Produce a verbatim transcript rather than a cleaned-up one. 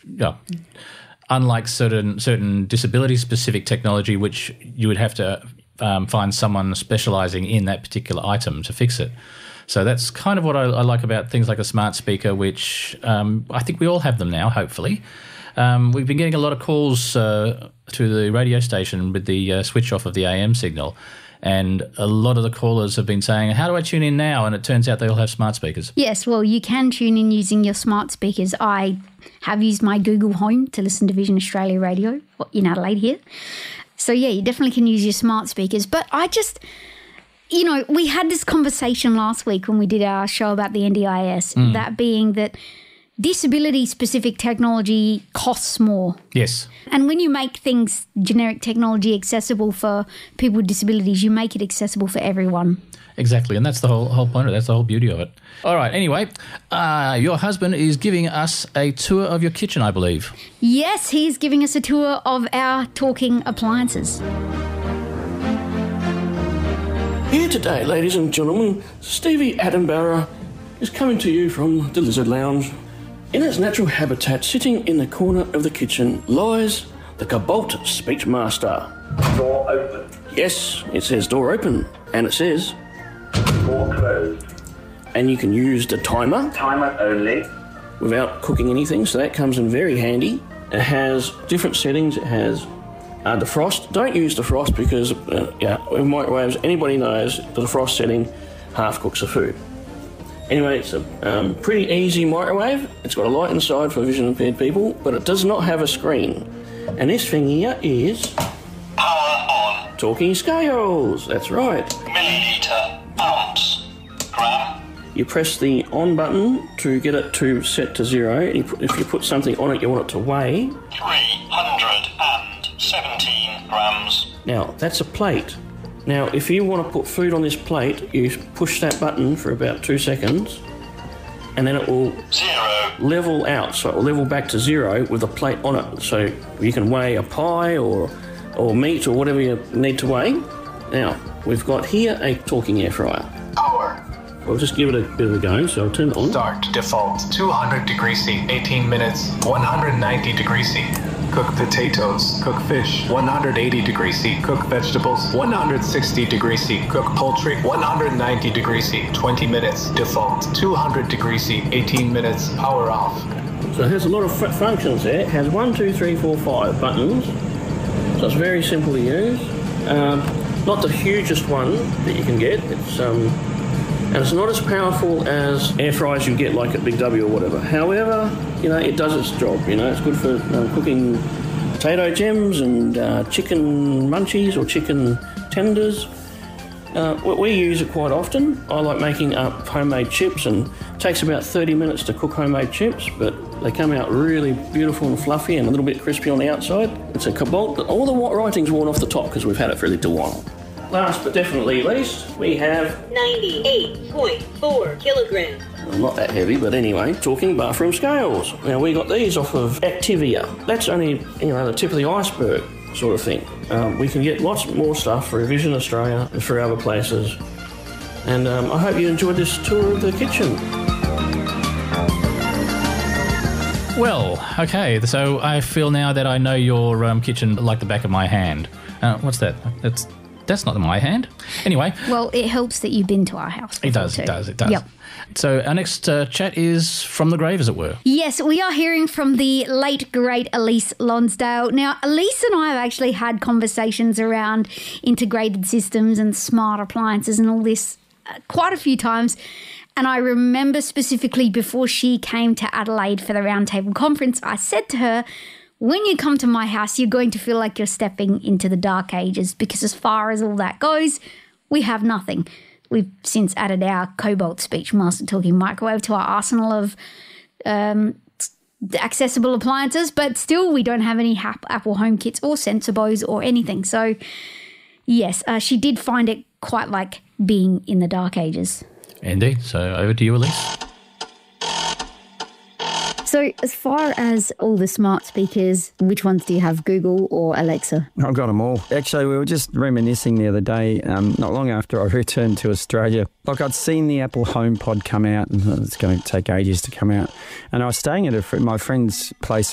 yeah, unlike certain certain disability-specific technology, which you would have to um, find someone specialising in that particular item to fix it. So that's kind of what I, I like about things like a smart speaker, which um, I think we all have them now, hopefully. Um, we've been getting a lot of calls uh, to the radio station with the uh, switch off of the A M signal, and a lot of the callers have been saying, how do I tune in now? And it turns out they all have smart speakers. Yes, well, you can tune in using your smart speakers. I have used my Google Home to listen to Vision Australia Radio in Adelaide here. So, yeah, you definitely can use your smart speakers. But I just... You know, we had this conversation last week when we did our show about the N D I S, mm. that being that disability-specific technology costs more. Yes. And when you make things, generic technology, accessible for people with disabilities, you make it accessible for everyone. Exactly, and that's the whole whole point of it. That's the whole beauty of it. All right, anyway, uh, your husband is giving us a tour of your kitchen, I believe. Yes, he's giving us a tour of our talking appliances. Here today, ladies and gentlemen, Stevie Attenborough is coming to you from the Lizard Lounge. In its natural habitat, sitting in the corner of the kitchen, lies the Cobalt Speechmaster. Door open. Yes, it says door open, and it says... Door closed. And you can use the timer. Timer only. Without cooking anything, so that comes in very handy. It has different settings. It has... Uh, defrost, don't use defrost because, uh, yeah, in microwaves, anybody knows the defrost setting half cooks the food. Anyway, it's a um, pretty easy microwave. It's got a light inside for vision impaired people, but it does not have a screen. And this thing here is... Power on. Talking scales, that's right. Milliliter, ounce, gram. You press the on button to get it to set to zero. And you put, if you put something on it, you want it to weigh. three hundred seventeen grams. Now, that's a plate. Now, if you want to put food on this plate, you push that button for about two seconds, and then it will zero. level out. So it will level back to zero with a plate on it. So you can weigh a pie or or meat or whatever you need to weigh. Now, we've got here a talking air fryer. Power. We'll just give it a bit of a go, so I'll turn it on. Start. Default. two hundred degrees C. eighteen minutes. one hundred ninety degrees C. Cook potatoes. Cook fish. one hundred eighty degrees C. Cook vegetables. one hundred sixty degrees C. Cook poultry. one hundred ninety degrees C. twenty minutes. Default. two hundred degrees C. eighteen minutes. Power off. So it has a lot of f- functions there. It has one, two, three, four, five buttons. So it's very simple to use. Um, not the hugest one that you can get. It's um, and it's not as powerful as air fryers you get like at Big W or whatever. However, you know, it does its job. You know, it's good for um, cooking potato gems and uh, chicken munchies or chicken tenders. Uh, we use it quite often. I like making up homemade chips, and it takes about thirty minutes to cook homemade chips, but they come out really beautiful and fluffy and a little bit crispy on the outside. It's a Cobalt. All the writing's worn off the top because we've had it for a little while. Last but definitely least, we have ninety-eight point four kilograms. Well, not that heavy, but anyway, talking bathroom scales. Now, we got these off of Activia. That's only, you know, the tip of the iceberg sort of thing. Um, we can get lots more stuff for Vision Australia and for other places. And um, I hope you enjoyed this tour of the kitchen. Well, okay, so I feel now that I know your um, kitchen like the back of my hand. Uh, what's that? That's... That's not my hand. Anyway. Well, it helps that you've been to our house. It does, too. it does, it does. Yep. So our next uh, chat is from the grave, as it were. Yes, we are hearing from the late, great Elise Lonsdale. Now, Elise and I have actually had conversations around integrated systems and smart appliances and all this uh, quite a few times. And I remember specifically before she came to Adelaide for the Roundtable Conference, I said to her, when you come to my house, you're going to feel like you're stepping into the dark ages, because as far as all that goes, we have nothing. We've since added our Cobalt Speechmaster talking microwave to our arsenal of um, accessible appliances, but still we don't have any Apple HomeKits or Sensibos or anything. So, yes, uh, she did find it quite like being in the dark ages. Indeed. So over to you, Elise. So as far as all the smart speakers, which ones do you have, Google or Alexa? I've got them all. Actually, we were just reminiscing the other day, um, not long after I returned to Australia. Like, I'd seen the Apple HomePod come out, and it's going to take ages to come out. And I was staying at a fr- my friend's place